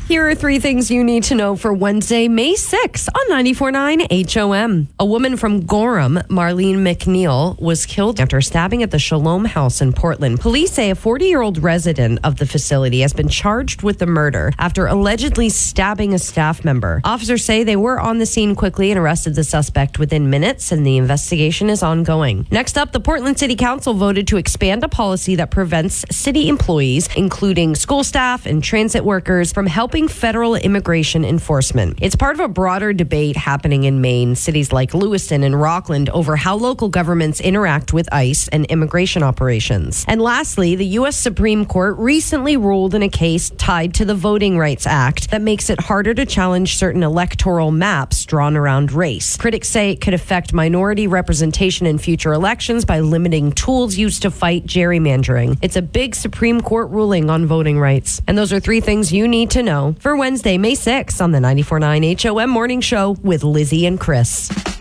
Here are three things you need to know for Wednesday, May 6th on 94.9 HOM. A woman from Gorham, Marlene McNeil, was killed after stabbing at the Shalom House in Portland. Police say a 40-year-old resident of the facility has been charged with the murder after allegedly stabbing a staff member. Officers say they were on the scene quickly and arrested the suspect within minutes, and the investigation is ongoing. Next up, the Portland City Council voted to expand a policy that prevents city employees, including school staff and transit workers, from helping federal immigration enforcement. It's part of a broader debate happening in Maine, cities like Lewiston and Rockland, over how local governments interact with ICE and immigration operations. And lastly, the U.S. Supreme Court recently ruled in a case tied to the Voting Rights Act that makes it harder to challenge certain electoral maps drawn around race. Critics say it could affect minority representation in future elections by limiting tools used to fight gerrymandering. It's a big Supreme Court ruling on voting rights. And those are three things you need to know for Wednesday, May 6th on the 94.9 HOM Morning Show with Lizzie and Chris.